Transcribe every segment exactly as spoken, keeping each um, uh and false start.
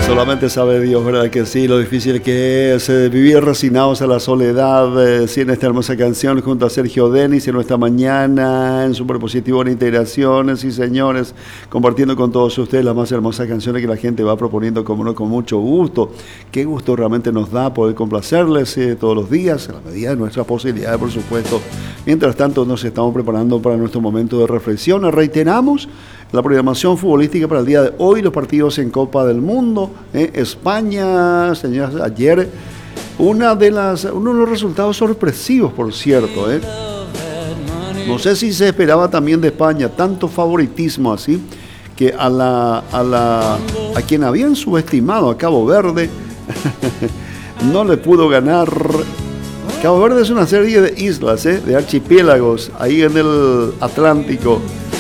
Solamente sabe Dios, ¿verdad? Que sí, lo difícil que es eh, vivir resignados a la soledad. Eh, sí, en esta hermosa canción junto a Sergio Denis en nuestra mañana, en Super Positivo en Integraciones, sí señores, compartiendo con todos ustedes las más hermosas canciones que la gente va proponiendo, como no, con mucho gusto. Qué gusto realmente nos da poder complacerles eh, todos los días, a la medida de nuestras posibilidades, por supuesto. Mientras tanto, nos estamos preparando para nuestro momento de reflexión. Reiteramos la programación futbolística para el día de hoy, los partidos en Copa del Mundo, eh, España, señores, ayer, una de las, uno de los resultados sorpresivos, por cierto. Eh. No sé si se esperaba también de España tanto favoritismo así, que a, la, a, la, a quien habían subestimado, a Cabo Verde, no le pudo ganar. Cabo Verde es una serie de islas, eh, de archipiélagos, ahí en el Atlántico.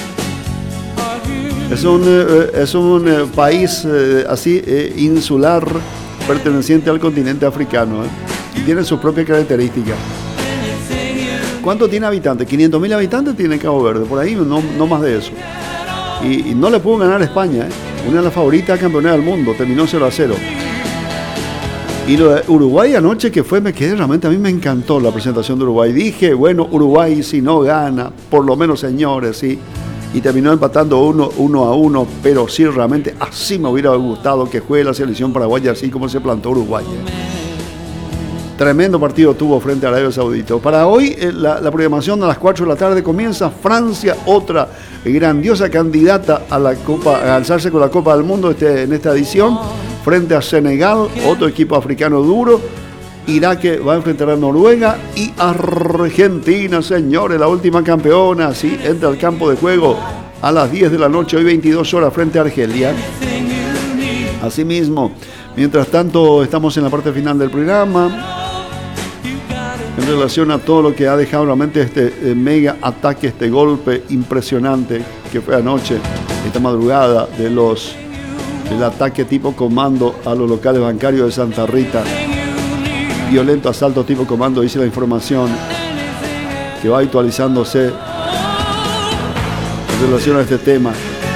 Es un, eh, es un eh, país eh, así eh, insular, perteneciente al continente africano, eh, y tiene sus propias características. ¿Cuánto tiene habitantes? quinientos mil habitantes tiene Cabo Verde, por ahí, no, no más de eso. Y, y no le pudo ganar a España, eh, una de las favoritas campeonas del mundo, terminó cero a cero. Y lo de Uruguay anoche que fue, me quedé, realmente a mí me encantó la presentación de Uruguay. Dije, bueno, Uruguay si no gana, por lo menos señores, sí. Y terminó empatando uno, uno a uno, pero sí, realmente así me hubiera gustado que juegue la selección paraguaya, así como se plantó Uruguay. Tremendo partido tuvo frente a Arabia Saudita. Para hoy, la, la programación a las cuatro de la tarde comienza Francia, otra grandiosa candidata a la Copa, a alzarse con la Copa del Mundo este, en esta edición, frente a Senegal, otro equipo africano duro. Irak va a enfrentar a Noruega y Argentina, señores, la última campeona, sí, entra al campo de juego a las diez de la noche, hoy veintidós horas, frente a Argelia. Asimismo, mientras tanto, estamos en la parte final del programa, en relación a todo lo que ha dejado realmente este eh, mega ataque, este golpe impresionante que fue anoche, esta madrugada, de los, del ataque tipo comando a los locales bancarios de Santa Rita. Violento asalto tipo comando, dice la información, que va actualizándose en relación a este tema.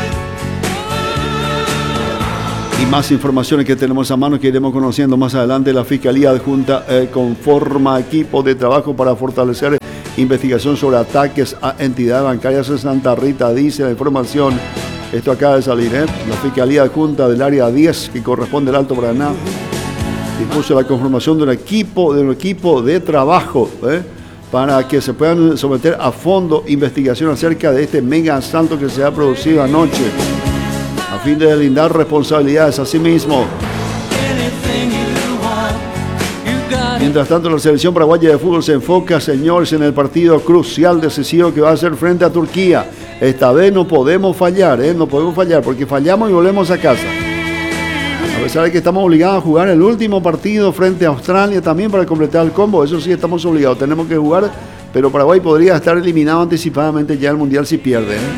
Y más informaciones que tenemos a mano que iremos conociendo más adelante. La Fiscalía Adjunta eh, conforma equipo de trabajo para fortalecer investigación sobre ataques a entidades bancarias en Santa Rita, dice la información. Esto acaba de salir, ¿eh? La Fiscalía Adjunta del área diez, que corresponde al Alto Paraná, dispuso la conformación de un equipo de un equipo de trabajo ¿eh? para que se puedan someter a fondo investigación acerca de este mega asalto que se ha producido anoche, a fin de deslindar responsabilidades. Asimismo, mientras tanto, la selección paraguaya de fútbol se enfoca, señores, en el partido crucial, decisivo que va a ser frente a Turquía. Esta vez no podemos fallar, ¿eh? no podemos fallar, porque fallamos y volvemos a casa. A pesar de que estamos obligados a jugar el último partido frente a Australia también para completar el combo, eso sí estamos obligados, tenemos que jugar, pero Paraguay podría estar eliminado anticipadamente ya el Mundial si pierde. ¿eh?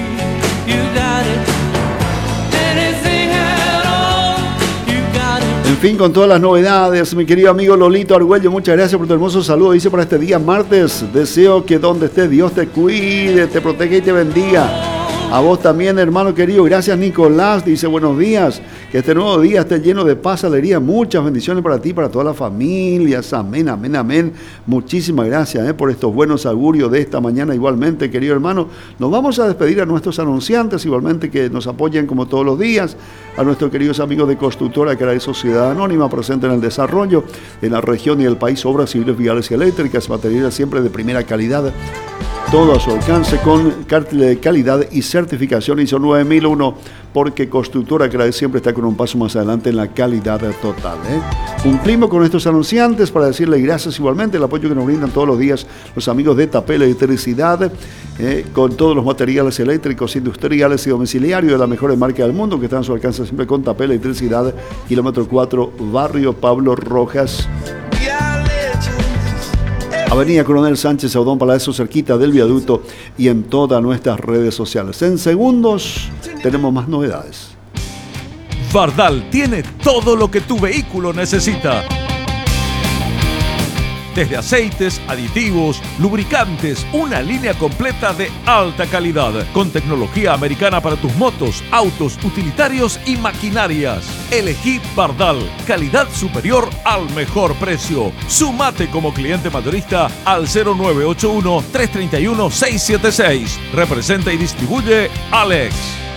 En fin, con todas las novedades, mi querido amigo Lolito Argüello, muchas gracias por tu hermoso saludo. Dice para este día martes, deseo que donde estés Dios te cuide, te proteja y te bendiga. A vos también, hermano querido. Gracias, Nicolás. Dice, buenos días. Que este nuevo día esté lleno de paz, alegría. Muchas bendiciones para ti, para todas las familias. Amén, amén, amén. Muchísimas gracias eh, por estos buenos augurios de esta mañana. Igualmente, querido hermano, nos vamos a despedir a nuestros anunciantes, igualmente que nos apoyan como todos los días. A nuestros queridos amigos de Constructora, que era de Sociedad Anónima, presente en el desarrollo en la región y el país, obras civiles, viales y eléctricas, materiales siempre de primera calidad. Todo a su alcance con cartel de calidad y certificación I S O nueve mil uno, porque Constructora Crae siempre está con un paso más adelante en la calidad total. ¿eh? Cumplimos con estos anunciantes para decirle gracias igualmente el apoyo que nos brindan todos los días los amigos de Tapel Electricidad, eh, con todos los materiales eléctricos, industriales y domiciliarios de la mejor marca del mundo que están a su alcance siempre con Tapel Electricidad, kilómetro cuatro, barrio Pablo Rojas. Avenida Coronel Sánchez Saudón Palacio, cerquita del viaducto, y en todas nuestras redes sociales. En segundos tenemos más novedades. Fardal tiene todo lo que tu vehículo necesita. Desde aceites, aditivos, lubricantes, una línea completa de alta calidad, con tecnología americana para tus motos, autos, utilitarios y maquinarias. Elegí Bardal, calidad superior al mejor precio. Sumate como cliente mayorista al cero nueve ocho uno, tres tres uno, seis siete seis. Representa y distribuye Alex.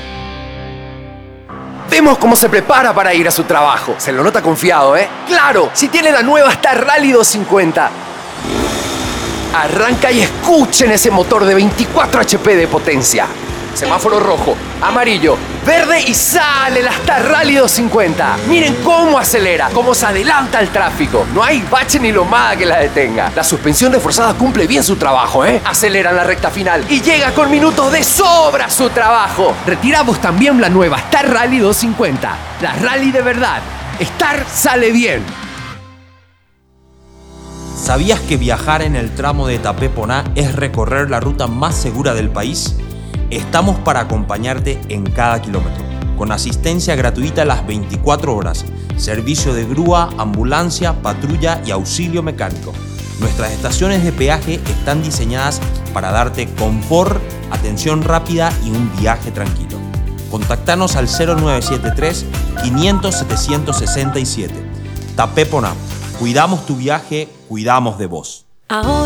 Vemos cómo se prepara para ir a su trabajo. Se lo nota confiado, ¿eh? ¡Claro! Si tiene la nueva Star Rally doscientos cincuenta. Arranca y escuchen ese motor de veinticuatro H P de potencia. Semáforo rojo, amarillo, verde y sale la Star Rally doscientos cincuenta. Miren cómo acelera, cómo se adelanta al tráfico. No hay bache ni lomada que la detenga. La suspensión reforzada cumple bien su trabajo, ¿eh? Acelera en la recta final y llega con minutos de sobra a su trabajo. Retiramos también la nueva Star Rally doscientos cincuenta. La Rally de verdad. Star sale bien. ¿Sabías que viajar en el tramo de Tapé-Poná es recorrer la ruta más segura del país? Estamos para acompañarte en cada kilómetro, con asistencia gratuita las veinticuatro horas, servicio de grúa, ambulancia, patrulla y auxilio mecánico. Nuestras estaciones de peaje están diseñadas para darte confort, atención rápida y un viaje tranquilo. Contactanos al cero nueve siete tres, quinientos, setecientos sesenta y siete. Tapé-Poná. Cuidamos tu viaje, cuidamos de vos. Ahora